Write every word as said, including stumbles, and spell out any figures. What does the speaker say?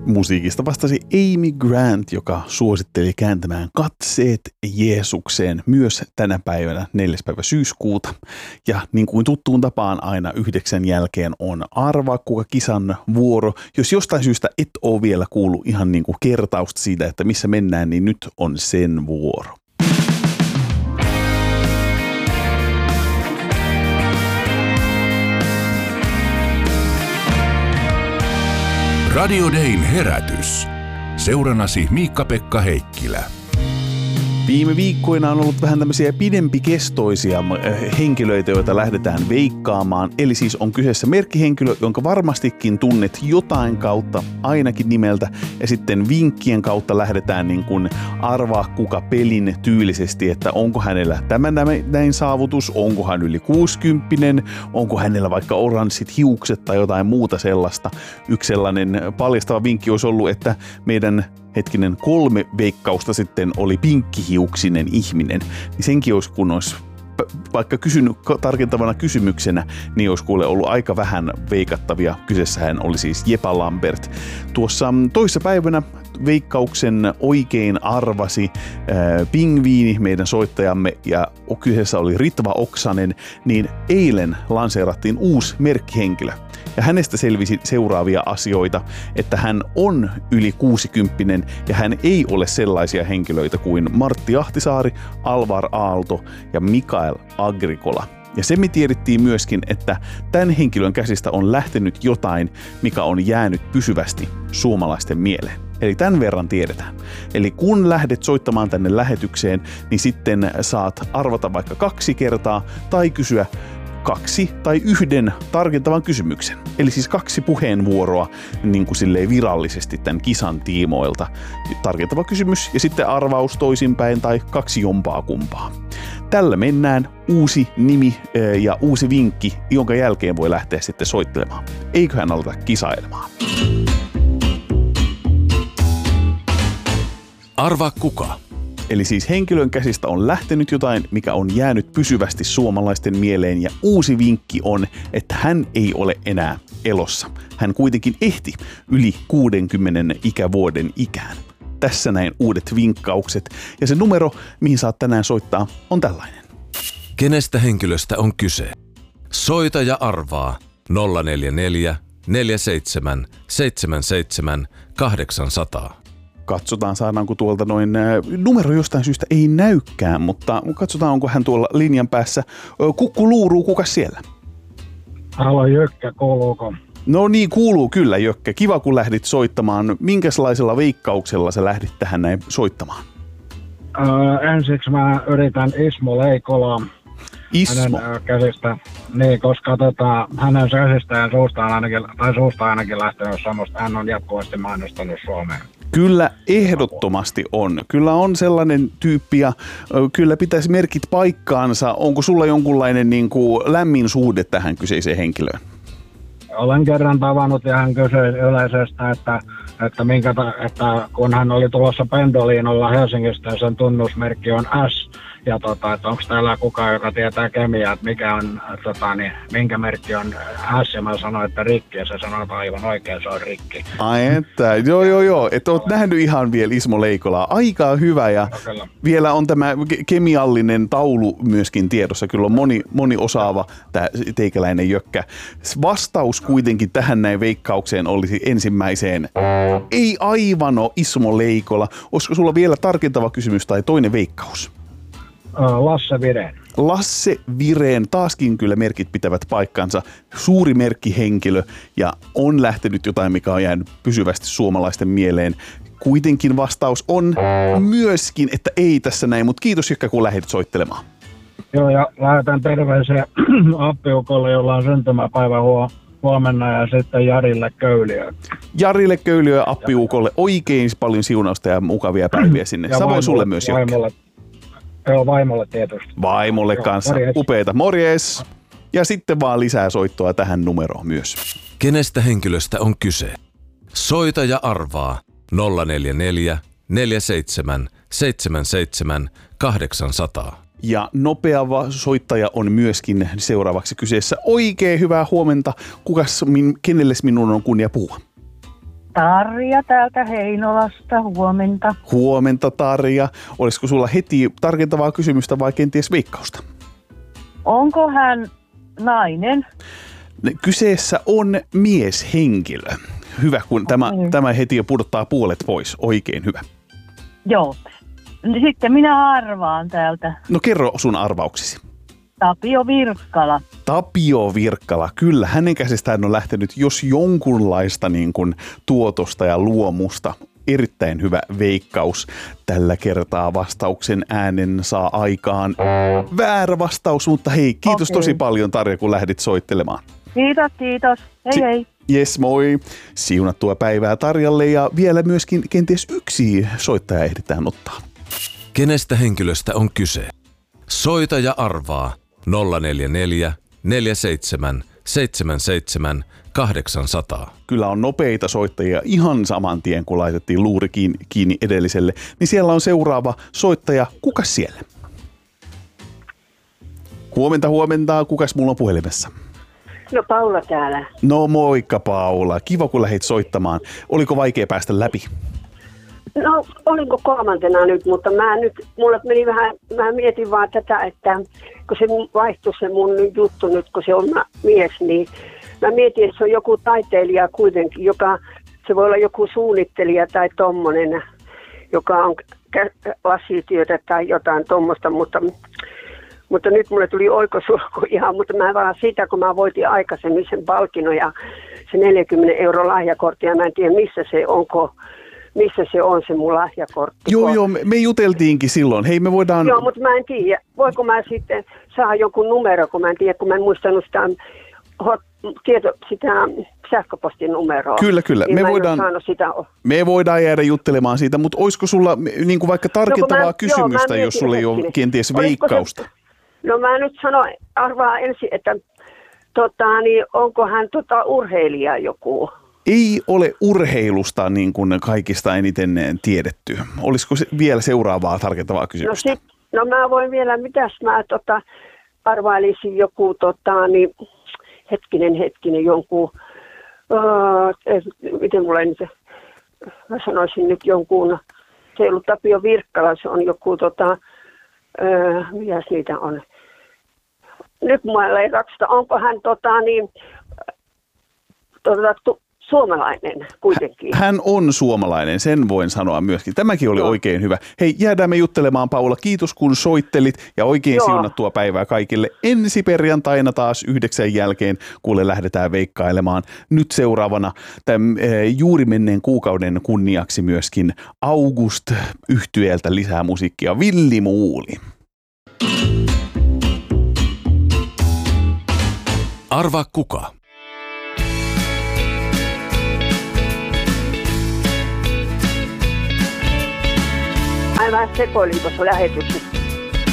Musiikista vastasi Amy Grant, joka suositteli kääntämään katseet Jeesukseen myös tänä päivänä neljäs päivä syyskuuta. Ja niin kuin tuttuun tapaan aina yhdeksän jälkeen on Arvaa kuka kisan vuoro. Jos jostain syystä et ole vielä kuullut ihan niin kuin kertausta siitä, että missä mennään, niin nyt on sen vuoro. Radio Dayn herätys. Seurannasi Miikka-Pekka Heikkilä. Viime viikkoina on ollut vähän tämmöisiä pidempikestoisia henkilöitä, joita lähdetään veikkaamaan. Eli siis on kyseessä merkkihenkilö, jonka varmastikin tunnet jotain kautta, ainakin nimeltä. Ja sitten vinkkien kautta lähdetään niin kuin arvaa kuka pelin tyylisesti, että onko hänellä tämä näin saavutus, onko hän yli kuusikymppinen, onko hänellä vaikka oranssit hiukset tai jotain muuta sellaista. Yksi sellainen paljastava vinkki olisi ollut, että meidän hetkinen kolme veikkausta sitten oli pinkkihiuksinen ihminen, niin senkin olisi, kun olisi vaikka kysynyt tarkentavana kysymyksenä, niin olisi kuule ollut aika vähän veikattavia. Kyseessähän oli siis Jepa Lambert. Tuossa toissa päivänä veikkauksen oikein arvasi ää, Pingviini, meidän soittajamme, ja kyseessä oli Ritva Oksanen, niin eilen lanseerattiin uusi merkkihenkilö. Ja hänestä selvisi seuraavia asioita, että hän on yli kuusikymppinen ja hän ei ole sellaisia henkilöitä kuin Martti Ahtisaari, Alvar Aalto ja Mikael Agricola. Ja se me tiedettiin myöskin, että tämän henkilön käsistä on lähtenyt jotain, mikä on jäänyt pysyvästi suomalaisten mieleen. Eli tämän verran tiedetään. Eli kun lähdet soittamaan tänne lähetykseen, niin sitten saat arvata vaikka kaksi kertaa tai kysyä kaksi tai yhden tarkentavan kysymyksen. Eli siis kaksi puheenvuoroa niin kuin silleen virallisesti tämän kisan tiimoilta. Tarkentava kysymys ja sitten arvaus toisinpäin tai kaksi jompaa kumpaa. Tällä mennään, uusi nimi ja uusi vinkki, jonka jälkeen voi lähteä sitten soittelemaan. Eiköhän aleta kisailemaan. Arvaa kuka. Eli siis henkilön käsistä on lähtenyt jotain, mikä on jäänyt pysyvästi suomalaisten mieleen, ja uusi vinkki on, että hän ei ole enää elossa. Hän kuitenkin ehti yli kuudenkymmenen ikävuoden ikään. Tässä näin uudet vinkkaukset, ja se numero, mihin saat tänään soittaa, on tällainen. Kenestä henkilöstä on kyse? Soita ja arvaa nolla neljä neljä, neljä seitsemän, seitsemän seitsemän, kahdeksan nolla nolla. Katsotaan, saadaanko tuolta noin, numero jostain syystä ei näykään, mutta katsotaan, onko hän tuolla linjan päässä. Kukku luuruu, kukas siellä? Halo Jökkä, kuuluuko? No niin, kuuluu kyllä Jökkä. Kiva, kun lähdit soittamaan. Minkälaisella veikkauksella sä lähdit tähän näin soittamaan? Öö, ensiksi mä yritän Ismo Leikolaa. Ismo? Hänen käsistä, niin, koska tota, hänen käsistään suusta on ainakin, tai suusta ainakin lähtenyt semmoista, hän on jatkuvasti mainostanut Suomeen. Kyllä ehdottomasti on. Kyllä on sellainen tyyppi ja kyllä pitäisi merkit paikkaansa. Onko sulla jonkunlainen niin kuin lämmin suhde tähän kyseiseen henkilöön? Olen kerran tavannut ja hän kysyi yleisestä, että, että, minkä, että kun hän oli tulossa Pendoliinolla Helsingistä ja sen tunnusmerkki on S, ja tota, että onko täällä kukaan, joka tietää kemiaa, että mikä on, tota, niin, minkä merkki on S, ja mä sanoin, että rikki, ja se sanoi, että aivan oikein, se on rikki. Ai että, joo joo joo, että oot nähnyt ihan vielä Ismo Leikolaa, aika hyvä, ja no, vielä on tämä kemiallinen taulu myöskin tiedossa, kyllä on moni, moni osaava tämä teikäläinen Jökkä. Vastaus kuitenkin tähän näin veikkaukseen olisi ensimmäiseen, ei aivan ole Ismo Leikola. Olisiko sulla vielä tarkentava kysymys tai toinen veikkaus? Lasse Vireen. Lasse Vireen, taaskin kyllä merkit pitävät paikkansa. Suuri merkkihenkilö ja on lähtenyt jotain, mikä on jäänyt pysyvästi suomalaisten mieleen. Kuitenkin vastaus on myöskin, että ei tässä näin, mutta kiitos Jökkä, kun lähdit soittelemaan. Joo, ja lähetän terveisiä appiukolle, jolla on syntymäpäivä huo. Huomenna ja sitten Jarille Köyliö. Jarille Köyliö ja appiukolle oikein paljon siunausta ja mukavia päiviä sinne. Ja samoin sulle myös Jökkä. Joo, vaimolle tietysti. Vaimolle kanssa. Morjes. Upeeta. Morjes. Ja sitten vaan lisää soittoa tähän numeroon myös. Kenestä henkilöstä on kyse? Soita ja arvaa nolla neljä neljä, neljä seitsemän, seitsemän seitsemän, kahdeksan nolla nolla. Ja nopea soittaja on myöskin seuraavaksi kyseessä. Oikein hyvää huomenta. Kukas, min, kenelles minun on kunnia puhua? Tarja täältä Heinolasta, huomenta. Huomenta, Tarja. Olisiko sulla heti tarkentavaa kysymystä vai kenties veikkausta? Onko hän nainen? Kyseessä on mieshenkilö. Hyvä, kun tämä, Okei. tämä heti jo pudottaa puolet pois. Oikein hyvä. Joo. Sitten minä arvaan täältä. No kerro sun arvauksesi. Tapio Virkkala. Tapio Virkkala, kyllä. Hänen käsistään on lähtenyt jos jonkunlaista niin kuin tuotosta ja luomusta. Erittäin hyvä veikkaus. Tällä kertaa vastauksen äänen saa aikaan väärä vastaus, mutta hei, kiitos Okei. tosi paljon Tarja, kun lähdit soittelemaan. Kiitos, kiitos. Hei Si- hei. Jes, moi. Siunattua päivää Tarjalle ja vielä myöskin kenties yksi soittaja ehditään ottaa. Kenestä henkilöstä on kyse? Soita ja arvaa nolla neljä neljä, neljä seitsemän, seitsemän seitsemän, kahdeksan nolla nolla. Kyllä on nopeita soittajia ihan saman tien, kun laitettiin luuri kiinni, kiinni edelliselle. Niin siellä on seuraava soittaja. Kukas siellä? Huomenta, huomenta. Kukas mulla on puhelimessa? No Paula täällä. No moikka Paula. Kiva, kun lähdit soittamaan. Oliko vaikea päästä läpi? No olinko kolmantena nyt, mutta mä nyt, mulle meni vähän, mä mietin vaan tätä, että kun se vaihtui se mun juttu nyt, kun se on mies, niin mä mietin, että se on joku taiteilija kuitenkin, joka, se voi olla joku suunnittelija tai tommonen, joka on lasityötä tai jotain tommoista, mutta, mutta nyt mulle tuli oikosulku ihan, mutta mä vaan siitä, kun mä voitin aikaisemmin sen palkinnon ja se neljäkymmentä euro lahjakortti ja mä en tiedä missä se onko. Missä se on se mun lahjakortti? Joo, joo, me, me juteltiinkin silloin. Hei, me voidaan... Joo, mutta mä en tiedä. Voiko mä sitten saada jonkun numero, kun mä en tiedä, kun mä en muistanut sitä, hot, tieto, sitä sähköpostin numeroa. Kyllä, kyllä. Niin Me mä en voidaan, ole saanut sitä. me voidaan jäädä juttelemaan siitä, mutta olisiko sulla niin kuin vaikka tarkentavaa No, mä- kysymystä, joo, mä jos sulla ei ole hetkinen. kenties Olisiko veikkausta? Se, no mä nyt sanon, arvaa ensin, että tota, niin, onko hän tota, urheilija joku? Ei ole urheilusta niin kuin kaikista eniten tiedetty. Olisiko se vielä seuraavaa tarkentavaa No, kysymystä? sit, no mä voin vielä, mitäs mä tota, arvailisin joku, tota, niin, hetkinen, hetkinen, jonkun, öö, miten mulla ei nyt, mä sanoisin nyt jonkun, se ei ollut Tapio Virkkala, se on joku, tota, öö, mitäs niitä on? Nyt mulla ei raksata, onko hän tota, niin, tota, tu, suomalainen kuitenkin. Hän on suomalainen, sen voin sanoa myöskin. Tämäkin oli Joo. oikein hyvä. Hei, jäädään me juttelemaan, Paula. Kiitos kun soittelit ja oikein Joo. siunattua päivää kaikille. Ensi perjantaina taas yhdeksän jälkeen, kuule lähdetään veikkailemaan. Nyt seuraavana tämän eh, juuri menneen kuukauden kunniaksi myöskin August -yhtyeeltä lisää musiikkia. Villi Muuli. Arvaa kuka? Mä vähän sekoilin tuossa lähetyksessä.